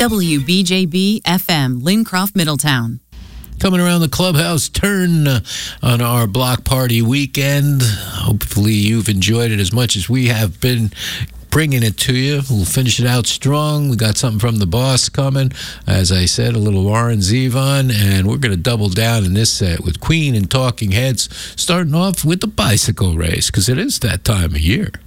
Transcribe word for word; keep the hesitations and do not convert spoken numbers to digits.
W B J B F M, Lincroft, Middletown. Coming around the clubhouse turn uh, on our block party weekend. Hopefully you've enjoyed it as much as we have been bringing it to you. We'll finish it out strong. We got something from the boss coming. As I said, a little Warren Zevon, and we're going to double down in this set with Queen and Talking Heads, starting off with the bicycle race, because it is that time of year.